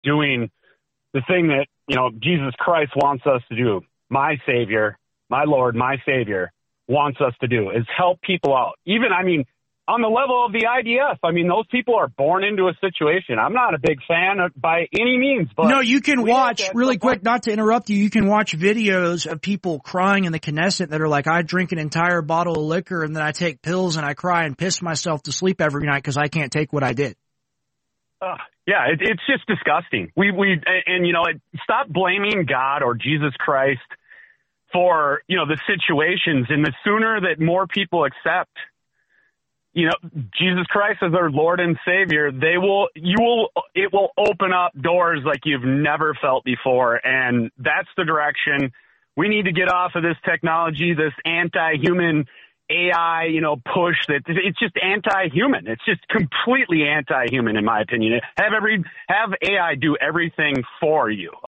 doing the thing that, Jesus Christ wants us to do. My Savior, my Lord, my Savior wants us to do is help people out. Even, on the level of the IDF, those people are born into a situation. I'm not a big fan by any means. But no, you can watch, really quick, not to interrupt you, you can watch videos of people crying in the Knesset that are like, I drink an entire bottle of liquor and then I take pills and I cry and piss myself to sleep every night because I can't take what I did. Yeah, it's just disgusting. Stop blaming God or Jesus Christ for, the situations. And the sooner that more people accept, Jesus Christ as their Lord and Savior, it will open up doors like you've never felt before. And that's the direction. We need to get off of this technology, this anti-human AI, push that it's just anti-human. It's just completely anti-human, in my opinion. Have AI do everything for you.